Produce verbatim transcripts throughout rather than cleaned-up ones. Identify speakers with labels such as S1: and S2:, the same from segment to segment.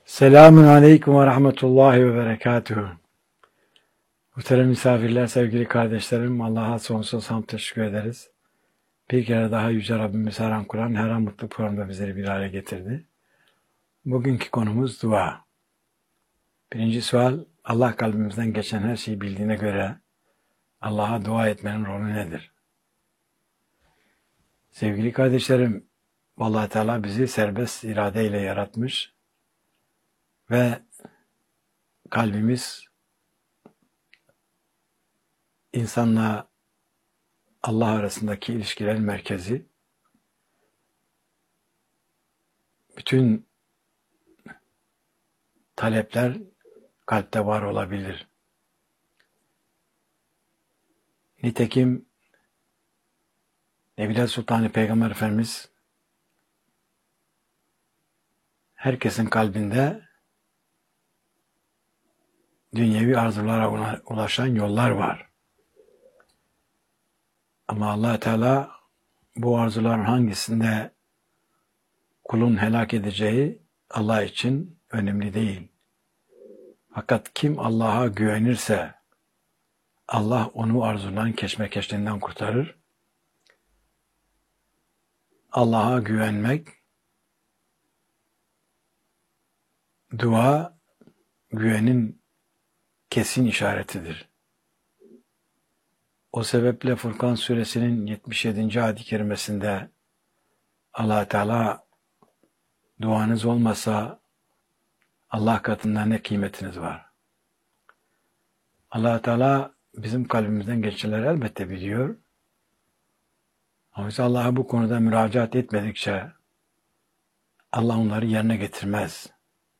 S1: Selamun aleyküm ve rahmetullahi ve berekatuhu. Muhterem misafirler, sevgili kardeşlerim, Allah'a sonsuz hamd teşekkür ederiz. Bir kere daha Yüce Rabbimiz her an Kur'an, her an mutlu programda bizleri bir araya getirdi. Bugünkü konumuz dua. Birinci sual, Allah kalbimizden geçen her şeyi bildiğine göre Allah'a dua etmenin rolü nedir? Sevgili kardeşlerim, Allah Teala bizi serbest iradeyle yaratmış ve kalbimiz insanla Allah arasındaki ilişkilerin merkezi. Bütün talepler kalpte var olabilir. Nitekim Nebiler Sultanı Peygamber Efendimiz herkesin kalbinde dünyevi arzulara ulaşan yollar var. Ama Allah Teala bu arzuların hangisinde kulun helak edeceği Allah için önemli değil. Fakat kim Allah'a güvenirse Allah onu arzuların keşmekeşliğinden kurtarır. Allah'a güvenmek, dua, güvenin kesin işaretidir. O sebeple Furkan suresinin yetmiş yedinci ayet-i kerimesinde Allah Teala duanız olmasa Allah katında ne kıymetiniz var? Allah Teala bizim kalbimizden geçenleri elbette biliyor. Ama biz Allah'a bu konuda müracaat etmedikçe Allah onları yerine getirmez.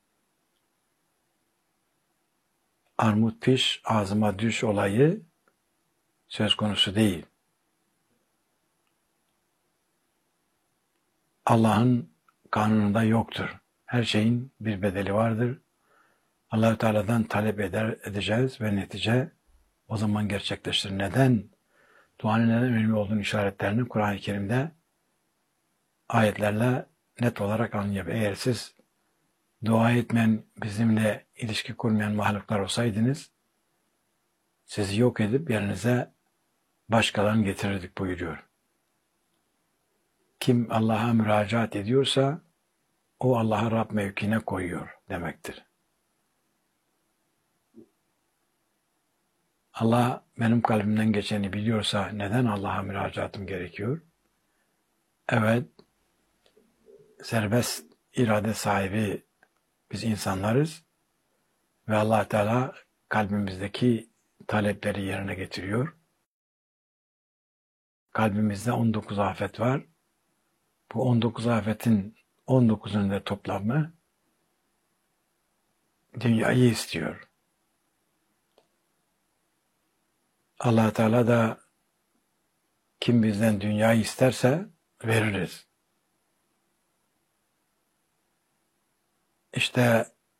S1: Armut piş, ağzıma düş olayı söz konusu değil. Allah'ın kanununda yoktur. Her şeyin bir bedeli vardır. Allah-u Teala'dan talep eder, edeceğiz ve netice o zaman gerçekleşir. Neden? Duanın neden önemli olduğunu işaretlerini Kur'an-ı Kerim'de ayetlerle net olarak anlayabilir. Eğer siz dua etmeyen, bizimle ilişki kurmayan mahluklar olsaydınız, sizi yok edip yerinize başkalarını getirirdik buyuruyor. Kim Allah'a müracaat ediyorsa, o Allah'a Rab mevkine koyuyor demektir. Allah benim kalbimden geçeni biliyorsa neden Allah'a müracaatım gerekiyor? Evet, serbest irade sahibi biz insanlarız ve Allah Teala kalbimizdeki talepleri yerine getiriyor. Kalbimizde on dokuz afet var. Bu on dokuz afetin on dokuzunun da toplamı dünyayı istiyor. Allah Teala da kim bizden dünyayı isterse veririz. İşte